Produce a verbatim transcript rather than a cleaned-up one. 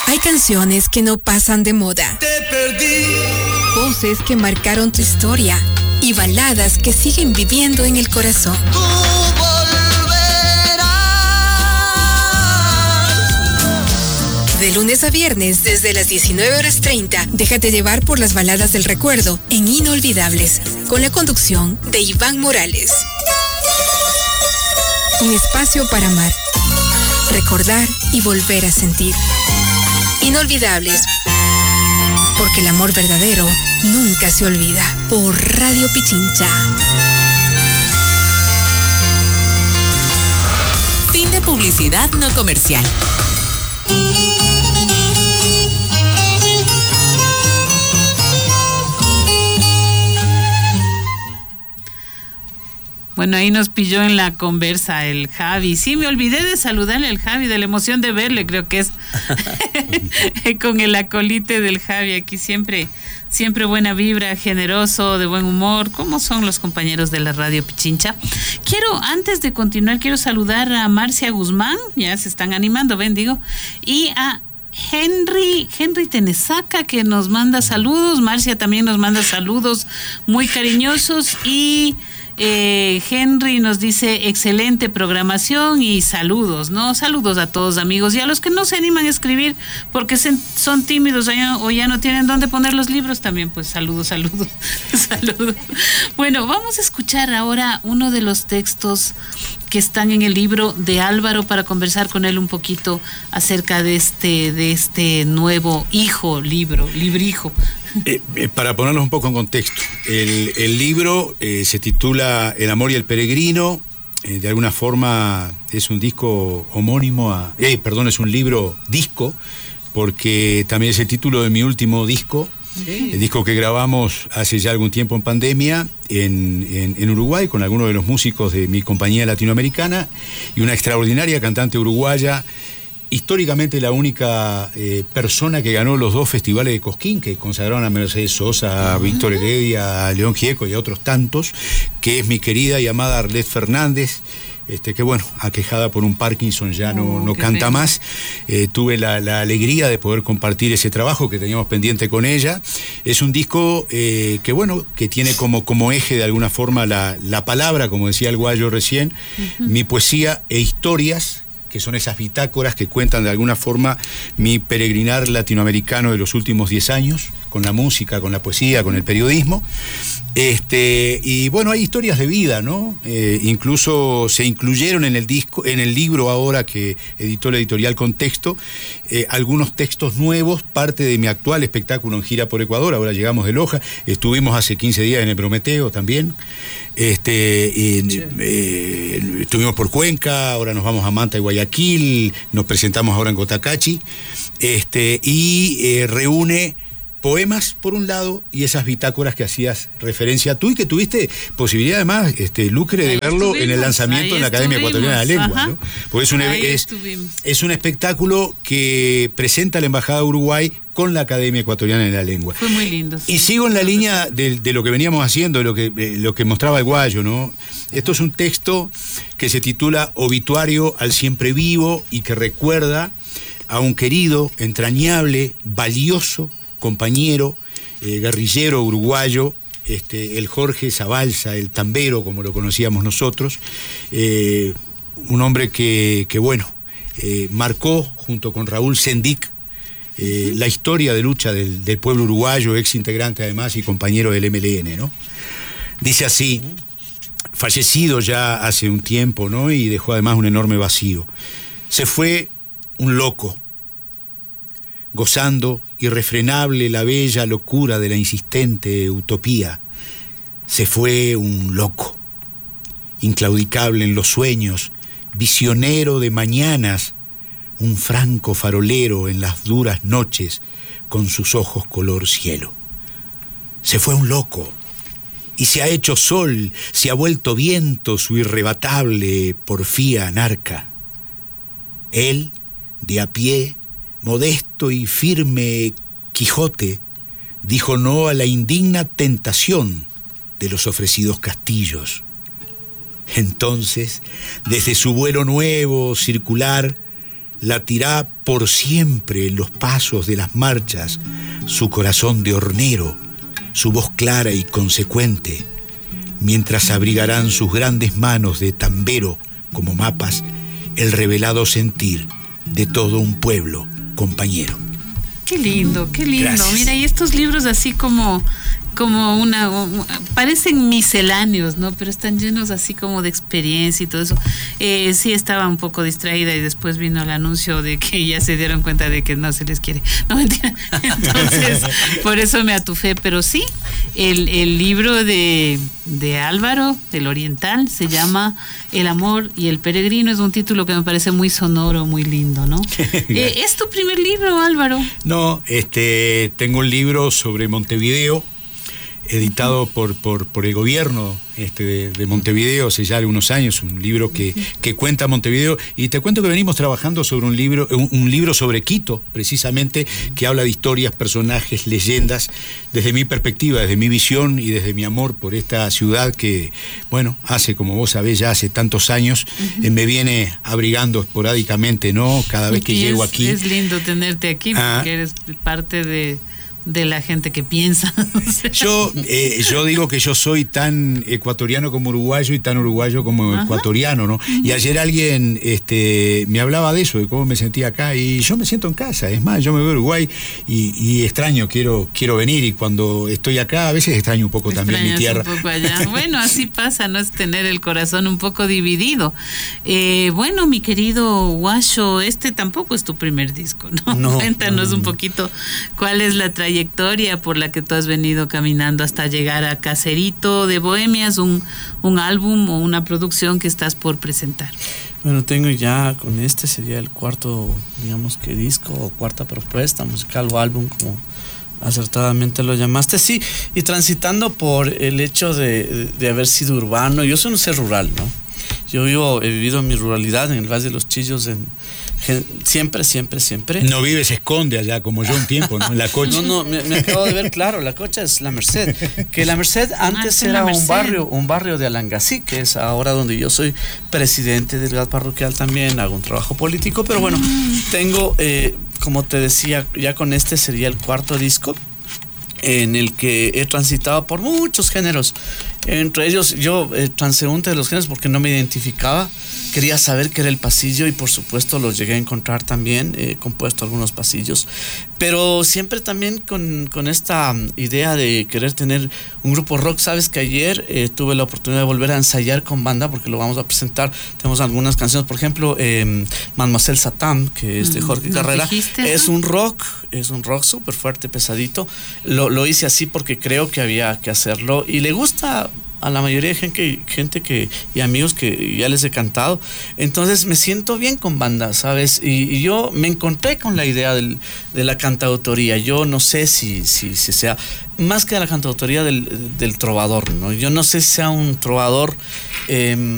Hay canciones que no pasan de moda. Te perdí. Voces que marcaron tu historia y baladas que siguen viviendo en el corazón. Tú volverás. De lunes a viernes, desde las diecinueve horas treinta, déjate llevar por las baladas del recuerdo en Inolvidables, con la conducción de Iván Morales. Un espacio para amar, recordar y volver a sentir. Inolvidables, porque el amor verdadero nunca se olvida. Por Radio Pichincha. Fin de publicidad no comercial. Bueno, ahí nos pilló en la conversa el Javi. Sí, me olvidé de saludarle al Javi, de la emoción de verle, creo que es. Con el acolite del Javi, aquí siempre, siempre buena vibra, generoso, de buen humor. ¿Cómo son los compañeros de la Radio Pichincha? Quiero, antes de continuar, quiero saludar a Marcia Guzmán, ya se están animando, ven, digo, y a Henry, Henry Tenesaca, que nos manda saludos. Marcia también nos manda saludos muy cariñosos y Eh, Henry nos dice excelente programación y saludos, ¿no? Saludos a todos, amigos, y a los que no se animan a escribir porque se, son tímidos o ya, o ya no tienen dónde poner los libros también, pues saludos, saludos, saludos. Bueno, vamos a escuchar ahora uno de los textos que están en el libro de Álvaro para conversar con él un poquito acerca de este, de este nuevo hijo, libro, librijo. Eh, eh, para ponerlos un poco en contexto, el, el libro eh, se titula El amor y el peregrino, eh, de alguna forma es un disco homónimo a, eh, perdón, es un libro disco, porque también es el título de mi último disco, sí. El disco que grabamos hace ya algún tiempo en pandemia en, en, en Uruguay con algunos de los músicos de mi compañía latinoamericana y una extraordinaria cantante uruguaya. Históricamente la única eh, persona que ganó los dos festivales de Cosquín, que consagraron a Mercedes Sosa, a Víctor Heredia, a León Gieco y a otros tantos, que es mi querida y amada Arlette Fernández, este, que bueno, aquejada por un Parkinson ya no, oh, no canta bien. más. Eh, tuve la, la alegría de poder compartir ese trabajo que teníamos pendiente con ella. Es un disco eh, que bueno, que tiene como, como eje de alguna forma la, la palabra, como decía el Guayo recién, uh-huh. mi poesía e historias, que son esas bitácoras que cuentan de alguna forma mi peregrinar latinoamericano de los últimos diez años, con la música, con la poesía, con el periodismo. Este, y bueno, hay historias de vida, ¿no? Eh, incluso se incluyeron en el disco, en el libro ahora que editó la editorial Contexto, eh, algunos textos nuevos, parte de mi actual espectáculo en gira por Ecuador. Ahora llegamos de Loja, estuvimos hace quince días en el Prometeo también. Este, y, sí. eh, estuvimos por Cuenca, ahora nos vamos a Manta y Guayaquil, nos presentamos ahora en Cotacachi, este, y eh, reúne poemas por un lado y esas bitácoras que hacías referencia tú y que tuviste posibilidad además, este, Lucre, de verlo en el lanzamiento en la Academia Ecuatoriana de la Lengua, ¿no? Porque es un, es, es un espectáculo que presenta la Embajada de Uruguay con la Academia Ecuatoriana de la Lengua. Fue muy lindo. Sí. Y sigo en la línea de, de lo que veníamos haciendo, de lo que, de lo que mostraba el Guayo, ¿no? Esto es un texto que se titula Obituario al siempre vivo y que recuerda a un querido, entrañable, valioso compañero, eh, guerrillero uruguayo, este, el Jorge Zabalza, el tambero, como lo conocíamos nosotros, eh, un hombre que, que bueno, eh, marcó junto con Raúl Sendic eh, uh-huh. la historia de lucha del, del pueblo uruguayo, ex integrante además y compañero del M L N, ¿no? Dice así, fallecido ya hace un tiempo, ¿no? Y dejó además un enorme vacío. Se fue un loco, gozando irrefrenable la bella locura de la insistente utopía. Se fue un loco, inclaudicable en los sueños, visionero de mañanas, un franco farolero en las duras noches, con sus ojos color cielo. Se fue un loco, y se ha hecho sol, se ha vuelto viento su irrebatable porfía anarca. Él, de a pie, modesto y firme Quijote, dijo no a la indigna tentación de los ofrecidos castillos. Entonces, desde su vuelo nuevo, circular, latirá por siempre en los pasos de las marchas su corazón de hornero, su voz clara y consecuente, mientras abrigarán sus grandes manos de tambero como mapas el revelado sentir de todo un pueblo compañero. Qué lindo, qué lindo. Gracias. Mira, y estos libros así como, como una, un- parecen misceláneos, ¿no? Pero están llenos así como de experiencia y todo eso. Eh, sí, estaba un poco distraída y después vino el anuncio de que ya se dieron cuenta de que no se les quiere. No, mentira. Entonces, por eso me atufé. Pero sí, el, el libro de, de Álvaro, del Oriental, se llama El amor y el peregrino. Es un título que me parece muy sonoro, muy lindo, ¿no? Eh, ¿Es tu primer libro, Álvaro? No, este, tengo un libro sobre Montevideo, editado por, por, por el gobierno este, de, de Montevideo hace ya algunos años, un libro que, que cuenta Montevideo, y te cuento que venimos trabajando sobre un libro, un, un libro sobre Quito, precisamente, que habla de historias, personajes, leyendas, desde mi perspectiva, desde mi visión y desde mi amor por esta ciudad que, bueno, hace, como vos sabés, ya hace tantos años, eh, me viene abrigando esporádicamente, ¿no? Cada vez que Y llego es, aquí. Es lindo tenerte aquí porque Ah. eres parte de, de la gente que piensa. O sea, Yo, eh, yo digo que yo soy tan ecuatoriano como uruguayo y tan uruguayo como Ajá. ecuatoriano, ¿no? Y ayer alguien este, me hablaba de eso, de cómo me sentía acá, y yo me siento en casa. Es más, yo me veo Uruguay y, y extraño, quiero, quiero venir, y cuando estoy acá a veces extraño un poco también mi extrañas tierra. un poco allá. Bueno, así pasa, ¿no? Es tener el corazón un poco dividido. Eh, bueno, mi querido Guacho, este tampoco es tu primer disco, ¿no? No, Cuéntanos no, no. un poquito cuál es la trayectoria por la que tú has venido caminando hasta llegar a Caserito de Bohemias, un, un álbum o una producción que estás por presentar. Bueno, tengo ya con este sería el cuarto, digamos que disco o cuarta propuesta musical o álbum, como acertadamente lo llamaste. Sí, y transitando por el hecho de, de, de haber sido urbano. Yo soy un ser rural, ¿no? Yo vivo, he vivido mi ruralidad en el Valle de los Chillos en, gen- siempre, siempre, siempre. No vive, se esconde allá, como yo un tiempo, ¿no? En la cocha. No, no, me, me acabo de ver, claro, la Cocha es La Merced, que La Merced antes es en era La un Merced. barrio, un barrio de Alangasí, que es ahora donde yo soy presidente del G A T parroquial también, hago un trabajo político, pero bueno, tengo, eh, como te decía, ya con este sería el cuarto disco, en el que he transitado por muchos géneros, entre ellos yo eh, transeúnte de los géneros porque no me identificaba, quería saber qué era el pasillo y por supuesto los llegué a encontrar también, he compuesto algunos pasillos, pero siempre también con, con esta um, idea de querer tener un grupo rock. Sabes que ayer eh, tuve la oportunidad de volver a ensayar con banda porque lo vamos a presentar, tenemos algunas canciones, por ejemplo eh, Mademoiselle Satan, que es de Jorge ¿Nos Carrera, dijiste, es no? un rock, es un rock súper fuerte, pesadito. Lo, lo hice así porque creo que había que hacerlo y le gusta a la mayoría de gente, gente que, y amigos que ya les he cantado. Entonces me siento bien con banda, ¿sabes? Y, y yo me encontré con la idea del, de la cantautoría. Yo no sé si, si, si sea, más que la cantautoría del, del trovador, ¿no? Yo no sé si sea un trovador... Eh,